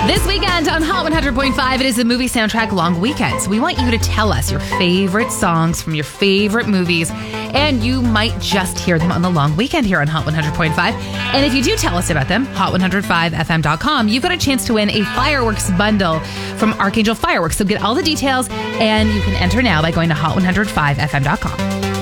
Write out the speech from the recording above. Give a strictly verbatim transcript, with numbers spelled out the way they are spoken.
This weekend on Hot one hundred point five, it is the movie soundtrack long weekend. So we want you to tell us your favorite songs from your favorite movies, and you might just hear them on the long weekend here on Hot one hundred point five. And if you do tell us about them, hot one oh five f m dot com, you've got a chance to win a fireworks bundle from Archangel Fireworks. So get all the details, and you can enter now by going to hot one oh five f m dot com.